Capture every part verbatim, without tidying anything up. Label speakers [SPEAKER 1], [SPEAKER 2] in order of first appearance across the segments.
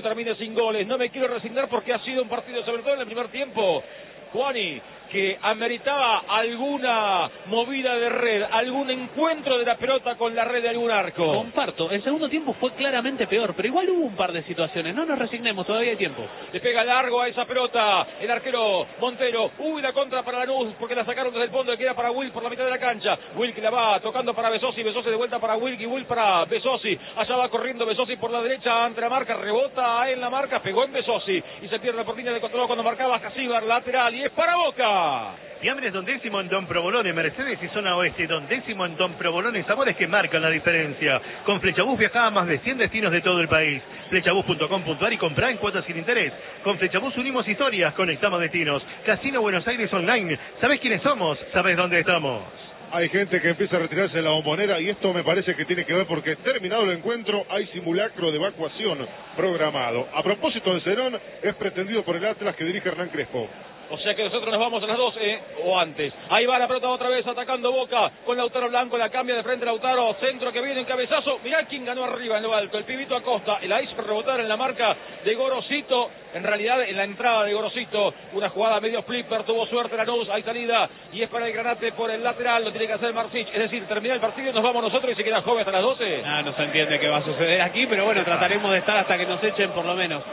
[SPEAKER 1] esto termine sin goles. No me quiero resignar porque ha sido un partido, sobre todo en el primer tiempo, Juani, que ameritaba alguna movida de red, algún encuentro de la pelota con la red de algún arco.
[SPEAKER 2] Comparto, el segundo tiempo fue claramente peor, pero igual hubo un par de situaciones, no nos resignemos, todavía hay tiempo.
[SPEAKER 1] Le pega largo a esa pelota el arquero Montero. Uy, la contra para Lanús, porque la sacaron desde el fondo, que era para Will por la mitad de la cancha. Will que la va tocando para Besosi, Besosi de vuelta para Will, y Will para Besosi. Allá va corriendo Besosi por la derecha ante la marca, rebota en la marca, pegó en Besosi y se pierde por línea de control cuando marcaba Casíbar, lateral, y es para Boca.
[SPEAKER 3] Fiambres Don Décimo en Don Provolone, Mercedes y Zona Oeste. Don Décimo en Don Provolone, sabores que marcan la diferencia. Con Flechabús viajá a más de cien destinos de todo el país. Flechabús punto com punto ar y comprá en cuotas sin interés. Con Flechabús unimos historias, conectamos destinos. Casino Buenos Aires Online. ¿Sabés quiénes somos? ¿Sabés dónde estamos?
[SPEAKER 4] Hay gente que empieza a retirarse de la bombonera y esto me parece que tiene que ver porque terminado el encuentro hay simulacro de evacuación programado. A propósito de Zenón, es pretendido por el Atlas que dirige Hernán Crespo.
[SPEAKER 1] O sea que nosotros nos vamos a las doce o antes. Ahí va la pelota otra vez atacando Boca con Lautaro Blanco. La cambia de frente Lautaro. Centro que viene en cabezazo. Mirá quién ganó arriba en lo alto. El pibito Acosta. La hizo rebotar en la marca de Gorosito. En realidad en la entrada de Gorosito. Una jugada medio flipper. Tuvo suerte Lanús. Hay salida. Y es para el Granate por el lateral. Lo tiene que hacer Marcich. Es decir, termina el partido y nos vamos nosotros y se queda joven hasta las doce.
[SPEAKER 2] Ah, no se entiende qué va a suceder aquí. Pero bueno, trataremos de estar hasta que nos echen por lo menos.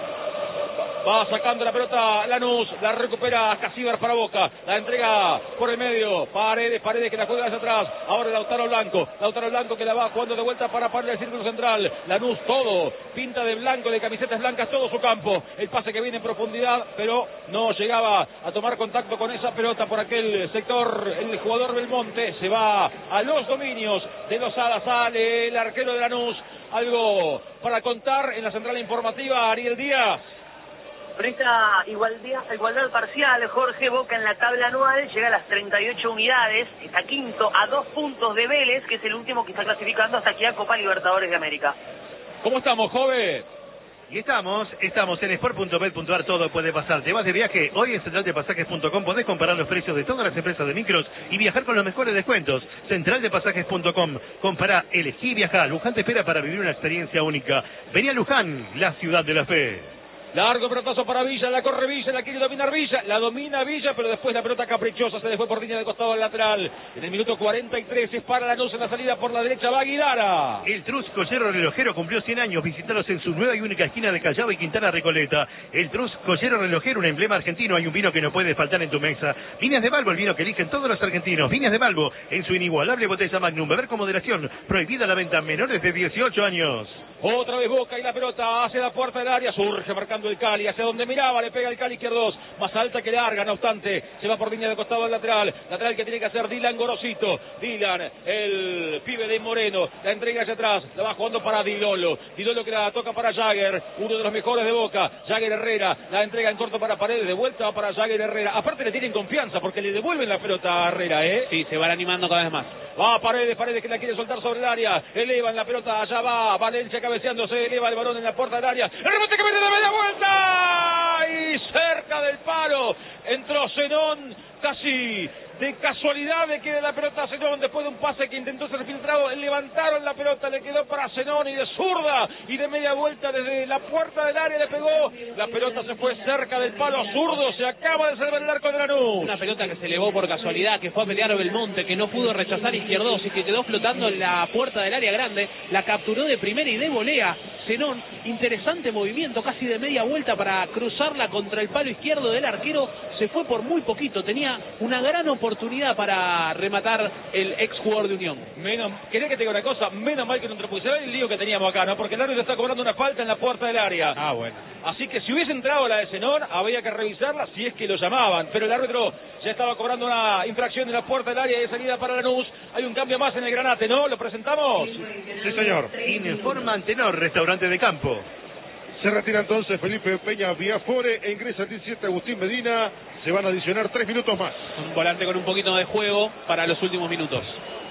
[SPEAKER 1] Va sacando la pelota Lanús, la recupera Casíbar para Boca, la entrega por el medio, Paredes, Paredes que la juega hacia atrás, ahora Lautaro Blanco, Lautaro Blanco que la va jugando de vuelta para parar el círculo central, Lanús todo, pinta de blanco, de camisetas blancas, todo su campo, el pase que viene en profundidad, pero no llegaba a tomar contacto con esa pelota por aquel sector, el jugador Belmonte, se va a los dominios de Lozada, sale el arquero de Lanús, algo para contar en la central informativa, Ariel Díaz.
[SPEAKER 5] Con esta igualdad, igualdad parcial, Jorge, Boca en la tabla anual llega a las treinta y ocho unidades, está quinto a dos puntos de Vélez, que es el último que está clasificando hasta aquí a Copa Libertadores de América.
[SPEAKER 1] ¿Cómo estamos, joven?
[SPEAKER 3] Y estamos, estamos en sport punto bet punto ar, todo puede pasar. Te vas de viaje, hoy en central de pasajes punto com podés comparar los precios de todas las empresas de micros y viajar con los mejores descuentos. central de pasajes punto com, compará, elegí viajar. Luján te espera para vivir una experiencia única. Vení a Luján, la ciudad de la fe.
[SPEAKER 1] Largo pelotazo para Villa, la corre Villa, la quiere dominar Villa, la domina Villa, pero después la pelota caprichosa se le fue por línea de costado al lateral. En el minuto cuarenta y tres es para Lanús en la salida por la derecha, va Aguilera.
[SPEAKER 3] El Trus Collero Relojero cumplió cien años, visítalos en su nueva y única esquina de Callao y Quintana Recoleta. El Trus Collero Relojero, un emblema argentino, hay un vino que no puede faltar en tu mesa. Viñas de Balbo, el vino que eligen todos los argentinos. Viñas de Balbo, en su inigualable botella Magnum, beber con moderación, prohibida la venta a menores de dieciocho años.
[SPEAKER 1] Otra vez Boca y la pelota hacia la puerta del área, surge marcando el Cali, hacia donde miraba, le pega el Cali izquierdo, más alta que larga, no obstante, se va por línea de costado al lateral, lateral que tiene que hacer Dylan Gorosito, Dylan, el pibe de Moreno, la entrega hacia atrás, la va jugando para Dilolo, Dilolo que la toca para Jagger, uno de los mejores de Boca, Jagger Herrera, la entrega en corto para Paredes, de vuelta para Jagger Herrera, aparte le tienen confianza porque le devuelven la pelota a Herrera, ¿eh?
[SPEAKER 2] Sí, se van animando cada vez más.
[SPEAKER 1] Va Paredes, Paredes que la quiere soltar sobre el área, elevan la pelota, allá va Valencia cabeceando, se eleva el balón en la puerta del área, el rebote que viene de media vuelta y cerca del palo, entró Zenón casi de casualidad le queda la pelota a Zenón después de un pase que intentó ser filtrado, levantaron la pelota, le quedó para Zenón y de zurda y de media vuelta desde la puerta del área le pegó, la pelota se fue cerca del palo zurdo, se acaba de salvar el arco de Lanús.
[SPEAKER 2] Una pelota que se elevó por casualidad, que fue a pelear Belmonte, que no pudo rechazar Izquierdos y que quedó flotando en la puerta del área grande, la capturó de primera y de volea Zenón, interesante movimiento, casi de media vuelta para cruzarla contra el palo izquierdo del arquero, se fue por muy poquito, tenía una gran oportunidad para rematar el ex jugador de Unión.
[SPEAKER 1] Menos, quería que te diga una cosa, menos mal que no entró, porque se ve el lío que teníamos acá, ¿no? Porque el árbitro está cobrando una falta en la puerta del área.
[SPEAKER 2] Ah, bueno.
[SPEAKER 1] Así que si hubiese entrado la de Zenón, había que revisarla si es que lo llamaban, pero el árbitro ya estaba cobrando una infracción en la puerta del área de salida para Lanús. Hay un cambio más en el Granate, ¿no? ¿Lo presentamos?
[SPEAKER 4] Sí, señor.
[SPEAKER 3] Informa Antenor, restaurante de campo.
[SPEAKER 4] Se retira entonces Felipe Peña Viafore e ingresa el diecisiete Agustín Medina. Se van a adicionar tres minutos más.
[SPEAKER 2] Un volante con un poquito de juego para los últimos minutos.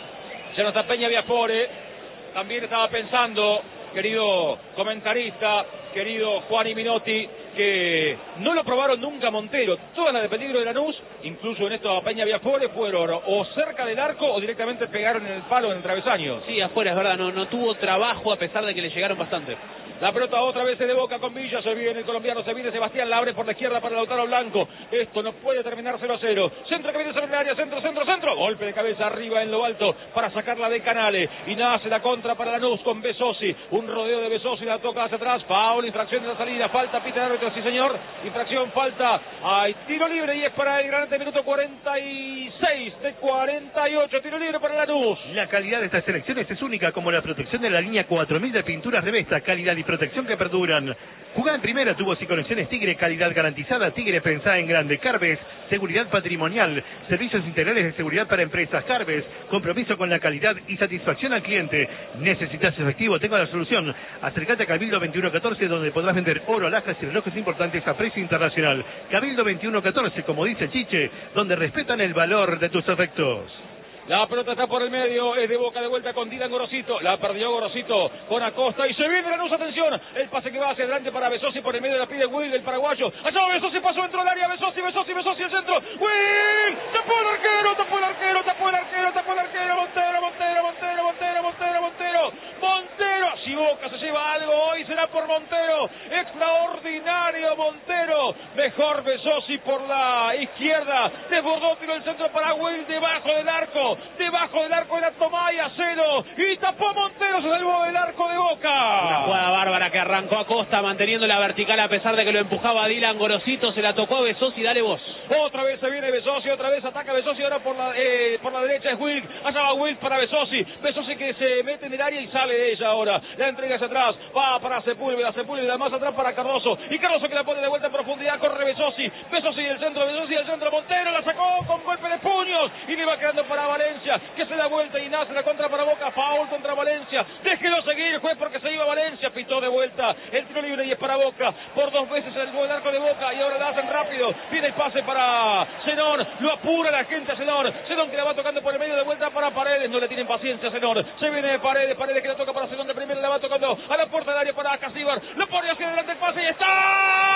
[SPEAKER 1] Ya no está Peña Viafore. También estaba pensando, querido comentarista, querido Juan y Minotti, que no lo probaron nunca Montero. Todas las de peligro de Lanús, incluso en esto a Peña Viafore, fueron o cerca del arco o directamente pegaron en el palo, en el travesaño.
[SPEAKER 2] Sí, afuera, es verdad, no, no tuvo trabajo a pesar de que le llegaron bastante.
[SPEAKER 1] La pelota otra vez de Boca con Villa. Se viene el colombiano, se viene Sebastián, la abre por la izquierda para Lautaro Blanco. Esto no puede terminar cero a cero. Centro que viene sobre el área, centro, centro, centro. Golpe de cabeza arriba en lo alto para sacarla de Canale. Y nace la contra para Lanús con Besosi. Un rodeo de Besosi, la toca hacia atrás. Foul, infracción de la salida. Falta, pita el árbitro, sí señor. Infracción, falta. Hay tiro libre y es para el Granate, minuto cuarenta y seis de cuarenta y ocho. Tiro libre para Lanús.
[SPEAKER 3] La calidad de estas selecciones es única, como la protección de la línea cuatro mil de pinturas Revesta, calidad y protección que perduran. Jugá en primera, tubos y conexiones Tigre, calidad garantizada. Tigre, pensada en grande. Carves, seguridad patrimonial, servicios integrales de seguridad para empresas. Carves, compromiso con la calidad y satisfacción al cliente. ¿Necesitas efectivo? Tengo la solución. Acércate a Cabildo veintiuno catorce, donde podrás vender oro, alhajas y relojes importantes a precio internacional. Cabildo veintiuno catorce, como dice Chiche, donde respetan el valor de tus afectos.
[SPEAKER 1] La pelota está por el medio, es de Boca de vuelta con Dylan Gorosito. La perdió Gorosito con Acosta y se viene Lanús, atención. El pase que va hacia adelante para Besosi, por el medio la pide Will, el paraguayo. Allá va Besosi, pasó dentro del área, Besosi, Besosi, Besosi, el centro. Will, tapó el arquero, tapó el arquero, tapó el arquero, tapó el arquero. Montero, Montero, Montero, Montero, Montero, Montero. Montero, si Boca se lleva algo hoy será por Montero. Extraordinario Montero. Mejor Besosi por la izquierda. Desbordó, tiró el centro para Will, debajo del arco. Debajo del arco de la Tomaya, cero. Y tapó Montero, se salvó del arco de Boca.
[SPEAKER 2] Una jugada bárbara que arrancó Acosta manteniendo la vertical a pesar de que lo empujaba Dylan Gorosito. Se la tocó a Besosi, dale vos.
[SPEAKER 1] Otra vez se viene Besosi, otra vez ataca Besosi. Ahora por la eh, por la derecha es Wilk. Allá va Wilk para Besosi. Besosi que se mete en el área y sale de ella ahora. La entrega hacia atrás. Va para Sepúlveda. Sepúlveda más atrás para Cardoso. Y Cardoso que la pone de vuelta en profundidad. Corre Besosi. Besosi el centro. Besosi el centro. Montero la sacó con golpe de puños. Y le va quedando para Valencia, que se da vuelta y nace la contra para Boca. Foul contra Valencia. Déjelo seguir el juez porque se iba Valencia. Pitó de vuelta el tiro libre y es para Boca. Por dos veces el gol del arco de Boca y ahora la hacen rápido. Viene el pase para Zenón. Lo apura la gente a Zenón. Zenón que la va tocando por el medio de vuelta para Paredes. No le tienen paciencia a Zenón. Se viene Paredes. Paredes que la toca para Zenón de primera. La va tocando a la puerta del área para Casíbar. Lo pone hacia adelante el pase y está.